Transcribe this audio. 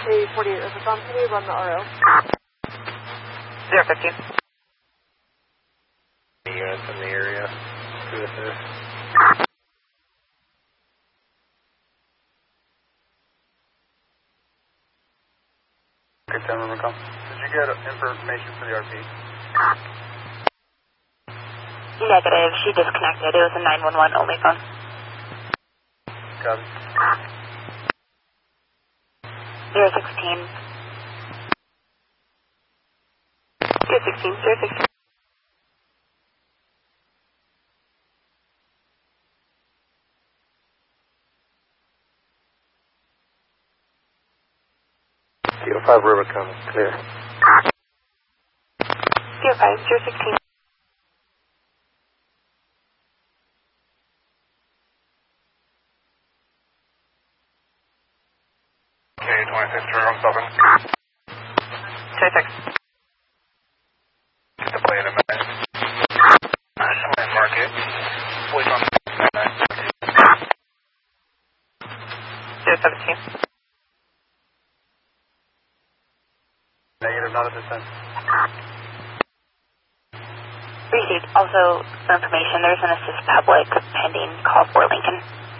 A48 Overcom, can you run the RO? 015. Units in the area. Who this is? Okay, 10 Overcom. Did you get information for the RP? Negative. She disconnected. It was a 911 only phone. Copy. 016. 016. 016. CO5 Rubicon is clear. 05. 016. K26 True, Southern. 26. Get the play in a minute. National Market. Wait on 017. Negative, not at this time. Received. Also, for information, there's an assist public pending call for Lincoln.